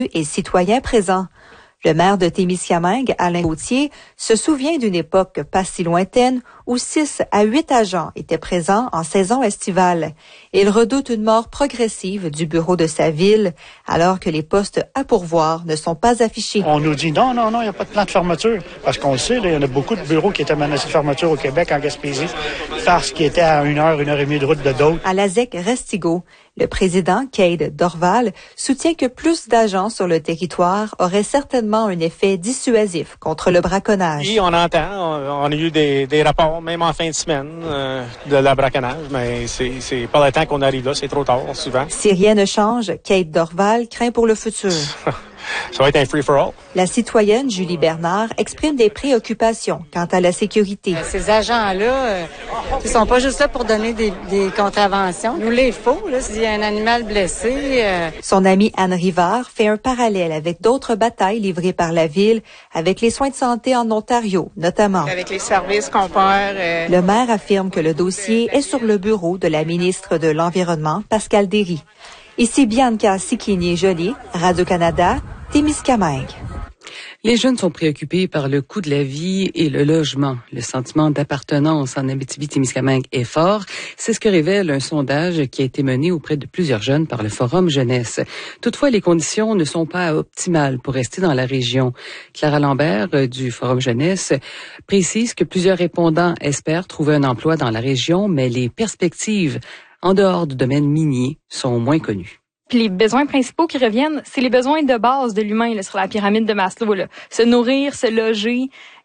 et citoyens présents. Le maire de Témiscamingue, Alain Gauthier, se souvient d'une époque pas si lointaine où 6 à 8 agents étaient présents en saison estivale. Il redoute une mort progressive du bureau de sa ville, alors que les postes à pourvoir ne sont pas affichés. On nous dit non, il n'y a pas de plan de fermeture. Parce qu'on le sait, il y en a beaucoup de bureaux qui étaient menacés de fermeture au Québec, en Gaspésie, parce qu'ils étaient à 1 heure et demie de route de d'autres. À la ZEC Restigo, le président, Cade Dorval, soutient que plus d'agents sur le territoire auraient certainement un effet dissuasif contre le braconnage. Oui, on entend. On a eu des rapports, même en fin de semaine, de la braconnage, mais c'est pas le temps qu'on arrive là, c'est trop tard, souvent. Si rien ne change, Cade Dorval craint pour le futur. Ça va être un free-for-all. La citoyenne Julie Bernard exprime des préoccupations quant à la sécurité. Ces agents-là, ils sont pas juste là pour donner des contraventions. Nous, il faut, là, s'il y a un animal blessé. Son amie Anne Rivard fait un parallèle avec d'autres batailles livrées par la ville avec les soins de santé en Ontario, notamment. Avec les services qu'on perd. Le maire affirme que le dossier est sur le bureau de la ministre de l'Environnement, Pascale Derry. Ici Bianca Sikini-Joly, Radio-Canada, Témiscamingue. Les jeunes sont préoccupés par le coût de la vie et le logement. Le sentiment d'appartenance en Abitibi-Témiscamingue est fort. C'est ce que révèle un sondage qui a été mené auprès de plusieurs jeunes par le Forum Jeunesse. Toutefois, les conditions ne sont pas optimales pour rester dans la région. Clara Lambert du Forum Jeunesse précise que plusieurs répondants espèrent trouver un emploi dans la région, mais les perspectives en dehors du domaine minier sont moins connues. Puis les besoins principaux qui reviennent, c'est les besoins de base de l'humain là, sur la pyramide de Maslow. Là. Se nourrir, se loger,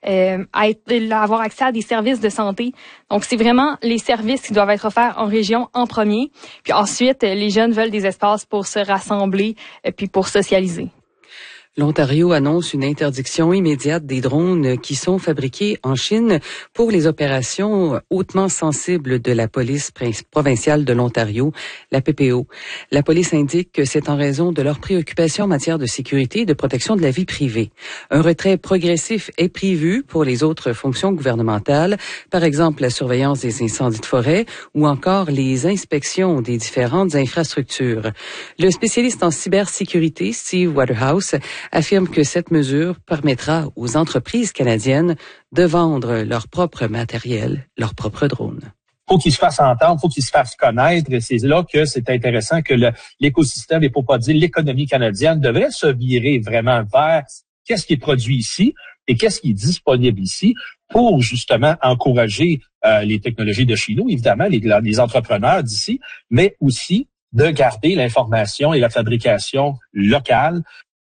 avoir accès à des services de santé. Donc, c'est vraiment les services qui doivent être offerts en région en premier. Puis ensuite, les jeunes veulent des espaces pour se rassembler puis pour socialiser. L'Ontario annonce une interdiction immédiate des drones qui sont fabriqués en Chine pour les opérations hautement sensibles de la police provinciale de l'Ontario, la PPO. La police indique que c'est en raison de leurs préoccupations en matière de sécurité et de protection de la vie privée. Un retrait progressif est prévu pour les autres fonctions gouvernementales, par exemple la surveillance des incendies de forêt ou encore les inspections des différentes infrastructures. Le spécialiste en cybersécurité, Steve Waterhouse, affirme que cette mesure permettra aux entreprises canadiennes de vendre leur propre matériel, leurs propres drones. Faut qu'ils se fassent entendre, faut qu'ils se fassent connaître. Et c'est là que c'est intéressant que l'écosystème, et pour pas dire l'économie canadienne, devrait se virer vraiment vers qu'est-ce qui est produit ici et qu'est-ce qui est disponible ici pour justement encourager les technologies de chez nous, évidemment, les entrepreneurs d'ici, mais aussi de garder l'information et la fabrication locale.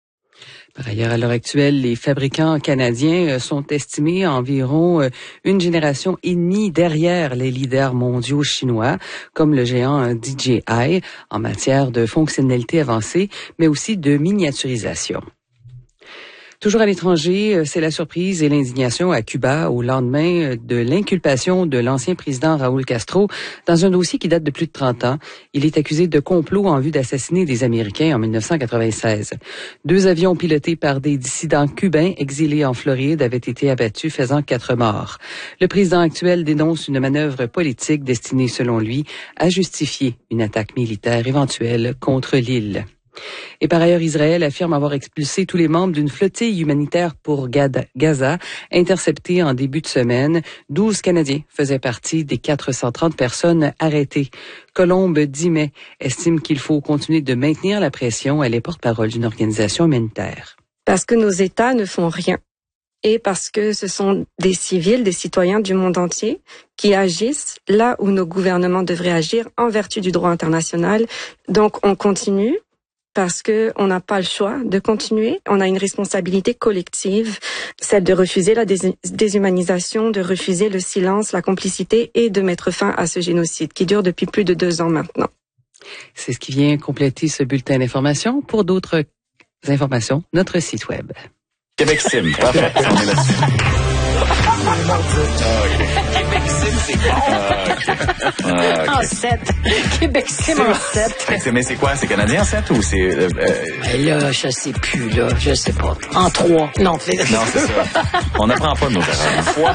Par ailleurs, à l'heure actuelle, les fabricants canadiens sont estimés à environ une génération et demie derrière les leaders mondiaux chinois, comme le géant DJI, en matière de fonctionnalités avancées, mais aussi de miniaturisation. Toujours à l'étranger, c'est la surprise et l'indignation à Cuba au lendemain de l'inculpation de l'ancien président Raúl Castro dans un dossier qui date de plus de 30 ans. Il est accusé de complot en vue d'assassiner des Américains en 1996. 2 avions pilotés par des dissidents cubains exilés en Floride avaient été abattus, faisant 4 morts. Le président actuel dénonce une manœuvre politique destinée, selon lui, à justifier une attaque militaire éventuelle contre l'île. Et par ailleurs, Israël affirme avoir expulsé tous les membres d'une flottille humanitaire pour Gaza, interceptée en début de semaine. 12 Canadiens faisaient partie des 430 personnes arrêtées. Colombe Dimet estime qu'il faut continuer de maintenir la pression. Elle est porte-parole d'une organisation humanitaire. Parce que nos États ne font rien. Et parce que ce sont des civils, des citoyens du monde entier qui agissent là où nos gouvernements devraient agir en vertu du droit international. Donc on continue. Parce que on n'a pas le choix de continuer. On a une responsabilité collective, celle de refuser la déshumanisation, de refuser le silence, la complicité et de mettre fin à ce génocide qui dure depuis plus de 2 ans maintenant. C'est ce qui vient compléter ce bulletin d'information. Pour d'autres informations, notre site web. Québec Sim, parfait. On est là-dessus. Québec Sim, c'est bon. En 7. Québec Sim en 7. Mais c'est quoi? C'est canadien en 7 ou c'est... Là, je sais plus, là. Je sais pas. En 3. Non, c'est ça. On n'apprend pas nos erreurs. Une fois.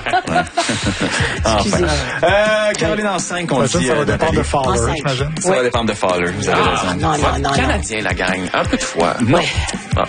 Enfin. Caroline en 5, on dit... Ça va dépendre de Fowler, j'imagine. Ça va dépendre de Fowler. Vous avez raison. Non. Canadien, la gang. Un peu de foi. Ouais.